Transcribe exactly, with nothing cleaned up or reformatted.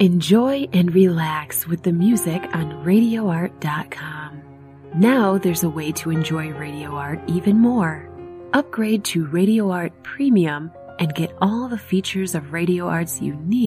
Enjoy and relax with the music on radio art dot com. Now there's a way to enjoy Radio Art even more. Upgrade to Radio Art Premium and get all the features of Radio Art's unique